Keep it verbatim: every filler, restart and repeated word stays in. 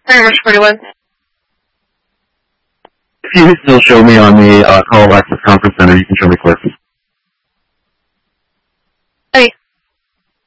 Very much forty-one. If you can still show me on the uh, call access conference center, you can show me clerks.